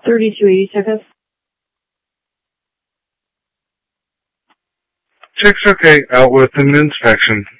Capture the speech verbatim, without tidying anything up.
thirty-two eighty-second. Check's okay. Out with an inspection.